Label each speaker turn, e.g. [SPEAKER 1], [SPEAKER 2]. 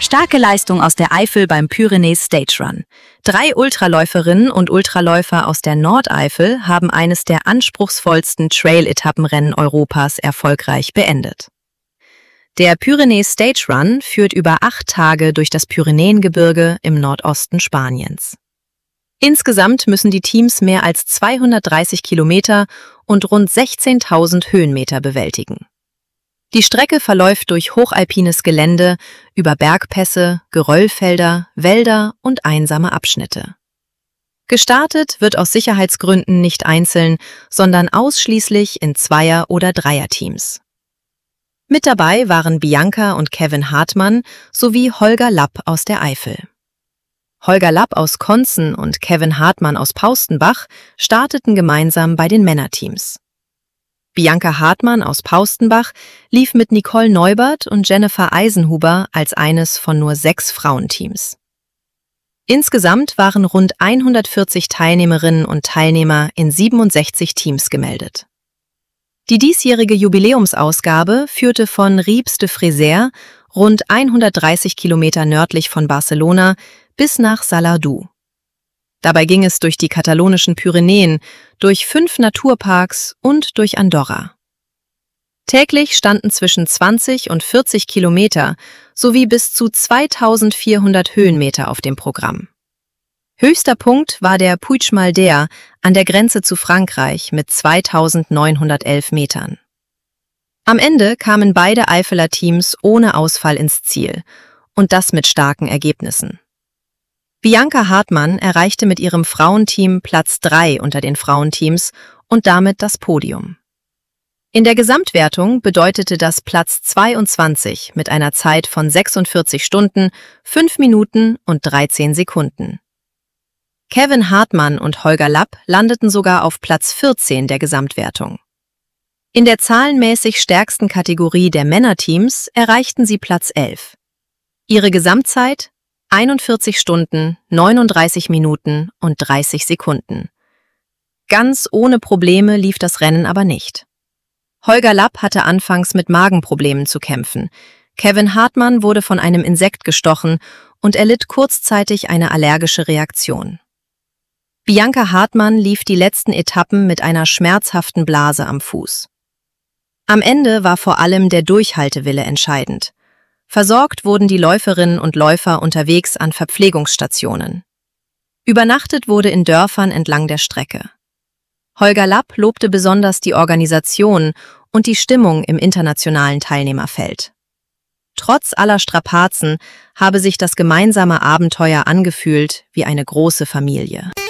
[SPEAKER 1] Starke Leistung aus der Eifel beim Pyrenees Stage Run. 3 Ultraläuferinnen und Ultraläufer aus der Nordeifel haben eines der anspruchsvollsten Trail-Etappenrennen Europas erfolgreich beendet. Der Pyrenees Stage Run führt über 8 Tage durch das Pyrenäengebirge im Nordosten Spaniens. Insgesamt müssen die Teams mehr als 230 Kilometer und rund 16.000 Höhenmeter bewältigen. Die Strecke verläuft durch hochalpines Gelände, über Bergpässe, Geröllfelder, Wälder und einsame Abschnitte. Gestartet wird aus Sicherheitsgründen nicht einzeln, sondern ausschließlich in Zweier- oder Dreierteams. Mit dabei waren Bianca und Kevin Hartmann sowie Holger Lapp aus der Eifel. Holger Lapp aus Konzen und Kevin Hartmann aus Paustenbach starteten gemeinsam bei den Männerteams. Bianca Hartmann aus Paustenbach lief mit Nicole Neubert und Jennifer Eisenhuber als eines von nur 6 Frauenteams. Insgesamt waren rund 140 Teilnehmerinnen und Teilnehmer in 67 Teams gemeldet. Die diesjährige Jubiläumsausgabe führte von Ribes de Frézers, rund 130 Kilometer nördlich von Barcelona, bis nach Saladú. Dabei ging es durch die katalonischen Pyrenäen, durch 5 Naturparks und durch Andorra. Täglich standen zwischen 20 und 40 Kilometer sowie bis zu 2400 Höhenmeter auf dem Programm. Höchster Punkt war der Puig Malder an der Grenze zu Frankreich mit 2911 Metern. Am Ende kamen beide Eifeler Teams ohne Ausfall ins Ziel und das mit starken Ergebnissen. Bianca Hartmann erreichte mit ihrem Frauenteam Platz 3 unter den Frauenteams und damit das Podium. In der Gesamtwertung bedeutete das Platz 22 mit einer Zeit von 46 Stunden, 5 Minuten und 13 Sekunden. Kevin Hartmann und Holger Lapp landeten sogar auf Platz 14 der Gesamtwertung. In der zahlenmäßig stärksten Kategorie der Männerteams erreichten sie Platz 11. Ihre Gesamtzeit 41 Stunden, 39 Minuten und 30 Sekunden. Ganz ohne Probleme lief das Rennen aber nicht. Holger Lapp hatte anfangs mit Magenproblemen zu kämpfen. Kevin Hartmann wurde von einem Insekt gestochen und erlitt kurzzeitig eine allergische Reaktion. Bianca Hartmann lief die letzten Etappen mit einer schmerzhaften Blase am Fuß. Am Ende war vor allem der Durchhaltewille entscheidend. Versorgt wurden die Läuferinnen und Läufer unterwegs an Verpflegungsstationen. Übernachtet wurde in Dörfern entlang der Strecke. Holger Lapp lobte besonders die Organisation und die Stimmung im internationalen Teilnehmerfeld. Trotz aller Strapazen habe sich das gemeinsame Abenteuer angefühlt wie eine große Familie.